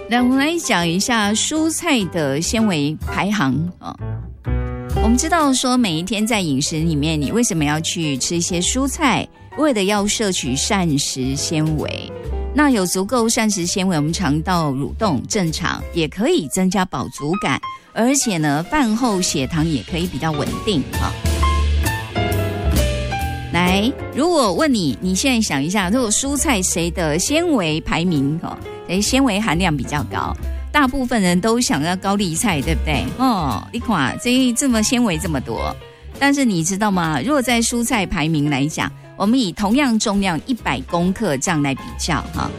那我们来讲一下蔬菜的纤维排行啊。我们知道说每一天在饮食里面，你为什么要去吃一些蔬菜？为了要摄取膳食纤维。那有足够膳食纤维，我们肠道蠕动正常，也可以增加饱足感，而且呢，饭后血糖也可以比较稳定啊。来，如果问你，你现在想一下，如果蔬菜谁的纤维排名谁纤维含量比较高？大部分人都想要高丽菜，对不对？你看这么纤维这么多，但是你知道吗？如果在蔬菜排名来讲，我们以同样重量100公克这样来比较哈，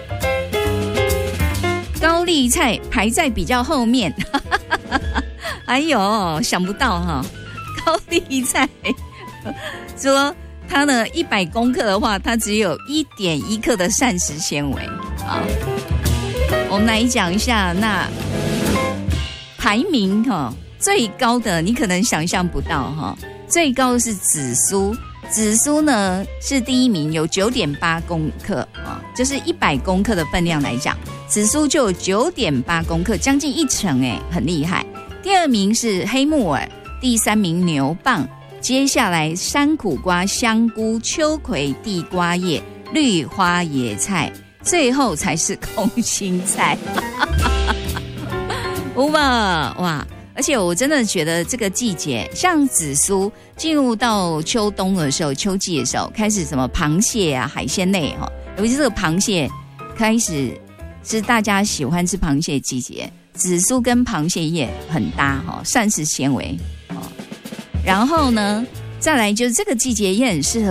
高丽菜排在比较后面，哎呦，想不到哈，高丽菜说它呢100公克的话，它只有1.1克的膳食纤维啊。我们来讲一下，那排名最高的你可能想象不到最高的是紫苏。紫苏呢是第一名，有 9.8 公克就是100公克的分量来讲，紫苏就有 9.8 公克，将近1成很厉害。第二名是黑木耳，第三名牛蒡，接下来山苦瓜、香菇、秋葵、地瓜叶、绿花椰菜，最后才是空心菜。哇！而且我真的觉得这个季节，像紫苏进入到秋冬的时候，秋季的时候，开始什么螃蟹啊、海鲜类尤其是这个螃蟹开始是大家喜欢吃螃蟹的季节，紫苏跟螃蟹叶很搭膳食纤维然后呢，再来就是这个季节也很适合